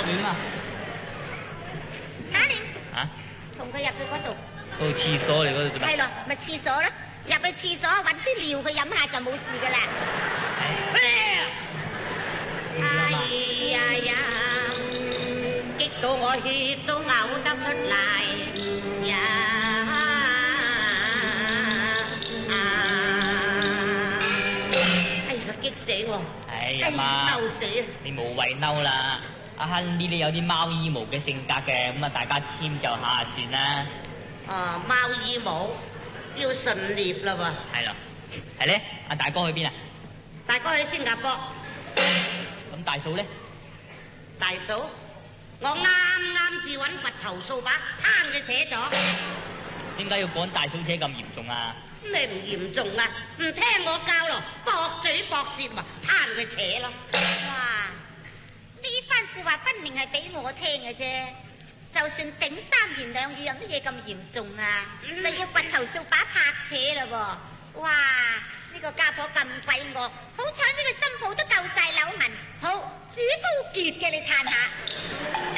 點啊？ 打你啊？ 同佢入去嗰度。 到廁所嚟嗰度做咩？ 係咯，咪廁所咯，入去廁所揾啲尿佢飲下就冇事噶啦。哎呀呀，激到我血都嘔得出嚟呀！哎呀，激死我！ 哎呀媽， 嬲死！ 你無謂嬲啦。阿亨呢啲有啲貓衣毛嘅性格嘅，咁啊大家遷就下算啦。 哦，貓衣毛要順獵啦喎。 係咯，係咧。阿大哥去邊啊？ 大哥去新加坡。 咁大嫂咧？ 大嫂，我啱至揾掘頭掃把，慳佢扯咗。 點解要趕大嫂扯咁嚴重啊？ 咩唔嚴重啊？唔聽我教咯，駁嘴駁舌嘛，慳佢扯咯。哇！呢番說話分明係俾我聽嘅啫。就算頂3言2語，有乜嘢咁嚴重啊？就要掘頭掃把拍扯啦喎！哇！呢個家婆咁鬼惡，好彩呢個新抱都夠晒柳紋，好煮煲傑嘅，你嘆下。